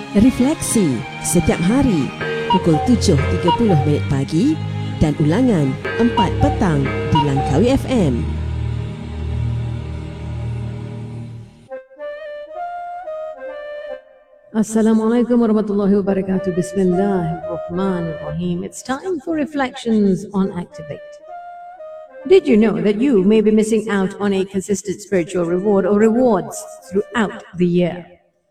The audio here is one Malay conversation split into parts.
Refleksi setiap hari pukul 7.30 pagi dan ulangan 4 petang di Langkawi FM. Assalamualaikum warahmatullahi wabarakatuh. Bismillahirrahmanirrahim. It's time for reflections on Activate. Did you know that you may be missing out on a consistent spiritual reward or rewards throughout the year?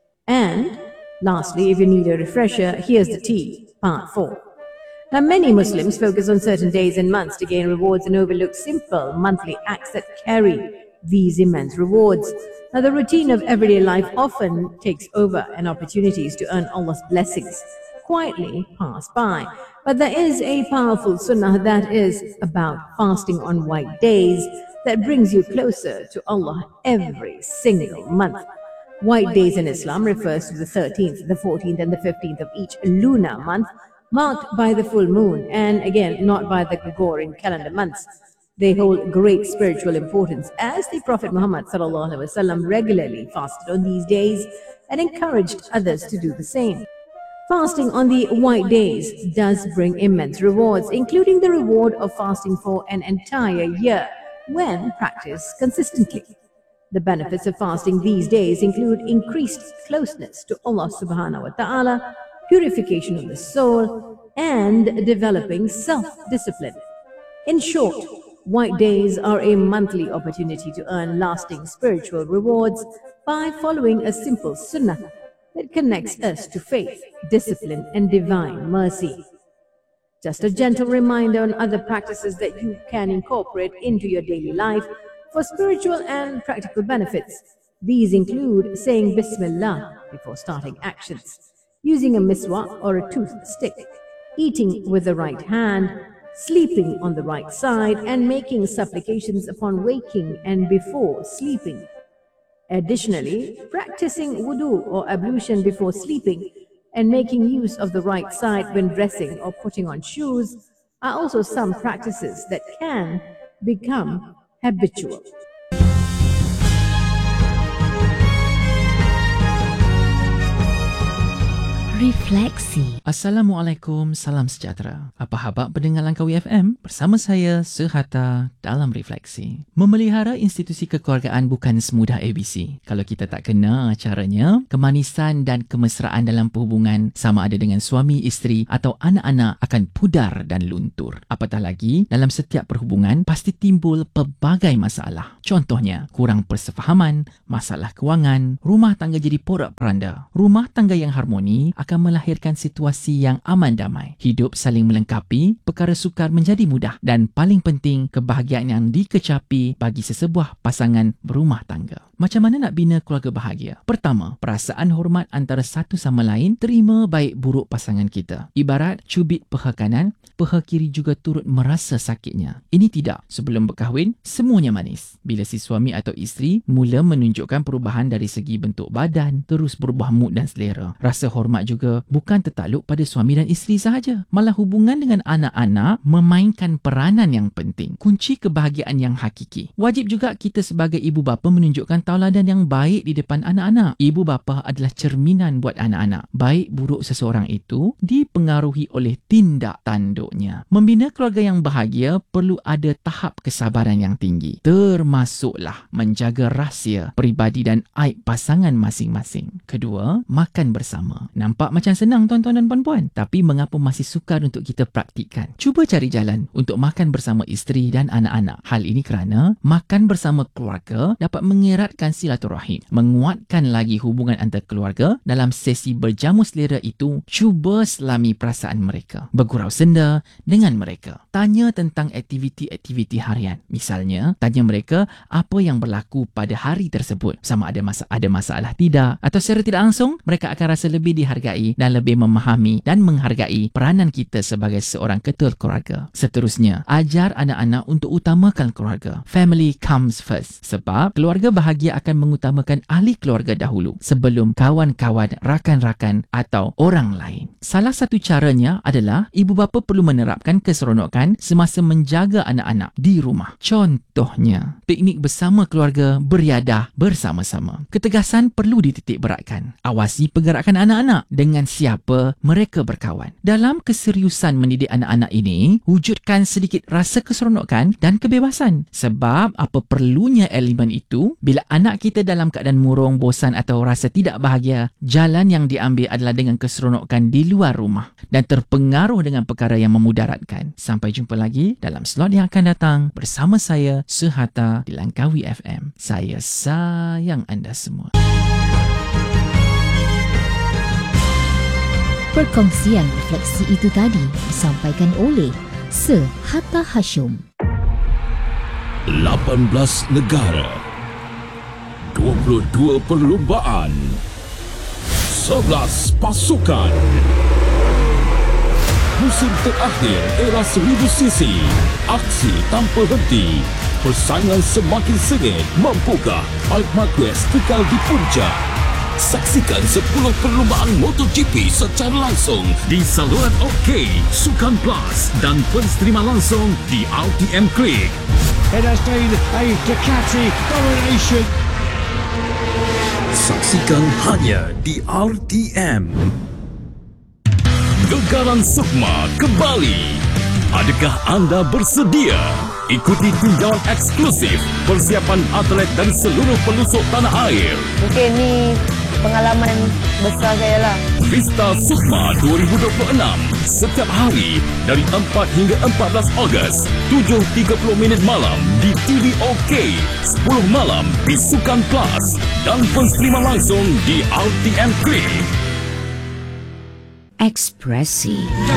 And lastly, if you need a refresher, here's the tea, part 4. Now, many Muslims focus on certain days and months to gain rewards and overlook simple monthly acts that carry these immense rewards. Now, the routine of everyday life often takes over and opportunities to earn Allah's blessings quietly pass by. But there is a powerful sunnah that is about fasting on white days that brings you closer to Allah every single month. White days in Islam refers to the 13th, the 14th and the 15th of each lunar month, marked by the full moon, and again, not by the Gregorian calendar months. They hold great spiritual importance, as the Prophet Muhammad ﷺ regularly fasted on these days and encouraged others to do the same. Fasting on the white days does bring immense rewards, including the reward of fasting for an entire year when practiced consistently. The benefits of fasting these days include increased closeness to Allah subhanahu wa ta'ala, purification of the soul, and developing self-discipline. In short, white days are a monthly opportunity to earn lasting spiritual rewards by following a simple sunnah that connects us to faith, discipline, and divine mercy. Just a gentle reminder on other practices that you can incorporate into your daily life for spiritual and practical benefits. These include saying Bismillah before starting actions, using a miswak or a toothstick, eating with the right hand, sleeping on the right side, and making supplications upon waking and before sleeping. Additionally, practicing wudu or ablution before sleeping and making use of the right side when dressing or putting on shoes are also some practices that can become habitual. Refleksi. Assalamualaikum, salam sejahtera. Apa khabar pendengar Langkawi FM? Bersama saya, Suhata dalam Refleksi. Memelihara institusi kekeluargaan bukan semudah ABC. Kalau kita tak kena caranya, kemanisan dan kemesraan dalam perhubungan sama ada dengan suami, isteri atau anak-anak akan pudar dan luntur. Apatah lagi, dalam setiap perhubungan pasti timbul pelbagai masalah. Contohnya, kurang persefahaman, masalah kewangan, rumah tangga jadi porak-poranda. Rumah tangga yang harmoni akan melahirkan situasi yang aman damai. Hidup saling melengkapi, perkara sukar menjadi mudah dan paling penting, kebahagiaan yang dikecapi bagi sesebuah pasangan berumah tangga. Macam mana nak bina keluarga bahagia? Pertama, perasaan hormat antara satu sama lain, terima baik buruk pasangan kita. Ibarat cubit peha kanan, peha kiri juga turut merasa sakitnya. Ini tidak. Sebelum berkahwin, semuanya manis. Bila si suami atau isteri mula menunjukkan perubahan dari segi bentuk badan, terus berubah mood dan selera. Rasa hormat juga bukan tertakluk pada suami dan isteri sahaja. Malah hubungan dengan anak-anak memainkan peranan yang penting. Kunci kebahagiaan yang hakiki. Wajib juga kita sebagai ibu bapa menunjukkan tauladan yang baik di depan anak-anak. Ibu bapa adalah cerminan buat anak-anak. Baik buruk seseorang itu dipengaruhi oleh tindak tanduknya. Membina keluarga yang bahagia perlu ada tahap kesabaran yang tinggi. Termasuklah menjaga rahsia peribadi dan aib pasangan masing-masing. Kedua, makan bersama. Nampak macam senang tuan-tuan dan puan-puan, tapi mengapa masih sukar untuk kita praktikkan? Cuba cari jalan untuk makan bersama isteri dan anak-anak. Hal ini kerana makan bersama keluarga dapat mengeratkan silaturahim, menguatkan lagi hubungan antara keluarga. Dalam sesi berjamu selera itu, cuba selami perasaan mereka, bergurau senda dengan mereka. Tanya tentang aktiviti-aktiviti harian. Misalnya, tanya mereka apa yang berlaku pada hari tersebut, sama ada masalah tidak, atau secara tidak langsung mereka akan rasa lebih dihargai dan lebih memahami dan menghargai peranan kita sebagai seorang ketua keluarga. Seterusnya, ajar anak-anak untuk utamakan keluarga. Family comes first. Sebab keluarga bahagia akan mengutamakan ahli keluarga dahulu sebelum kawan-kawan, rakan-rakan atau orang lain. Salah satu caranya adalah ibu bapa perlu menerapkan keseronokan semasa menjaga anak-anak di rumah. Contohnya, piknik bersama keluarga beriadah bersama-sama. Ketegasan perlu dititik beratkan. Awasi pergerakan anak-anak dengan siapa mereka berkawan. Dalam keseriusan mendidik anak-anak ini, wujudkan sedikit rasa keseronokan dan kebebasan. Sebab apa perlunya elemen itu bila anak kita dalam keadaan murung, bosan atau rasa tidak bahagia, jalan yang diambil adalah dengan keseronokan di luar rumah dan terpengaruh dengan perkara yang memudaratkan. Sampai jumpa lagi dalam slot yang akan datang bersama saya, Suhata di Langkawi FM. Saya sayang anda semua. Perkongsian refleksi itu tadi disampaikan oleh Suhata Hashim. 18 negara, 22 perlumbaan, 11 pasukan. Musim terakhir era 1000 cc. Aksi tanpa henti. Persaingan semakin sengit. Mampukah Marc Marquez kekal di puncak? Saksikan 10 perlumbaan MotoGP secara langsung di saluran OK, Sukan Plus dan pensterima langsung di RTM Click. It has been a Ducati domination. Saksikan hanya di RTM. Gegaran Sukma kembali. Adakah anda bersedia? Ikuti tinjauan eksklusif persiapan atlet dari seluruh pelosok tanah air. Mungkin ni pengalaman besar saya lah. Vista Sukma 2026 setiap hari dari 4 hingga 14 Ogos 7.30 malam di TV OK, 10 malam di Sukan Plus dan pensterima langsung di RTM Click. Ekspresi.